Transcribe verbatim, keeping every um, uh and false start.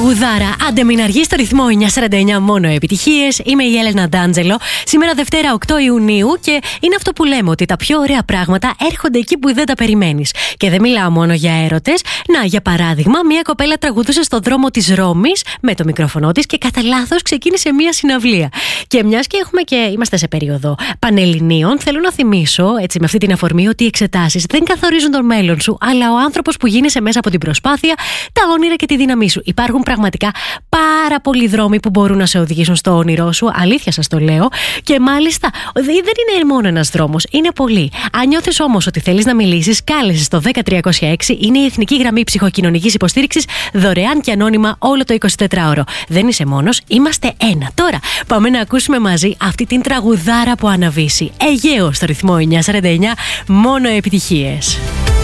Τραγουδάρα, άντε μην αργεί στο ρυθμό εννιά σαράντα εννιά, μόνο επιτυχίες. Είμαι η Έλενα Ντάντζελο. Σήμερα Δευτέρα οκτώ Ιουνίου και είναι αυτό που λέμε, ότι τα πιο ωραία πράγματα έρχονται εκεί που δεν τα περιμένεις. Και δεν μιλάω μόνο για έρωτες. Να, για παράδειγμα, μια κοπέλα τραγουδούσε στο δρόμο της Ρώμης με το μικρόφωνο της και κατά λάθος ξεκίνησε μια συναυλία. Και μιας και έχουμε και είμαστε σε περίοδο πανελληνίων, θέλω να θυμίσω έτσι με αυτή την αφορμή ότι οι εξετάσεις δεν καθορίζουν τον μέλλον σου, αλλά ο άνθρωπος που γίνεσαι μέσα από την προσπάθεια, τα όνειρα και τη δύναμή σου. Υπάρχουν πραγματικά πάρα πολλοί δρόμοι που μπορούν να σε οδηγήσουν στο όνειρό σου. Αλήθεια σας το λέω. Και μάλιστα δεν είναι μόνο ένας δρόμος, είναι πολλοί. Αν νιώθεις όμως ότι θέλεις να μιλήσεις, κάλεσε στο δέκα τριακόσια έξι. Είναι η εθνική γραμμή ψυχοκοινωνικής υποστήριξης, δωρεάν και ανώνυμα όλο το εικοσιτετράωρο. Δεν είσαι μόνος, είμαστε ένα. Τώρα πάμε να ακούσουμε μαζί αυτή την τραγουδάρα που αναβήσει. Αιγαίο στο ρυθμό εννιά σαράντα εννιά, μόνο επιτυχίες.